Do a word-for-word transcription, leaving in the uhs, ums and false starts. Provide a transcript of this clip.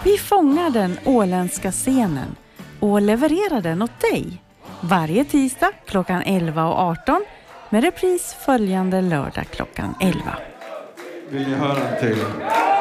Vi fångar den åländska scenen och levererar den åt dig. Varje tisdag klockan elva och arton med repris följande lördag klockan elva. Vill ni höra en till?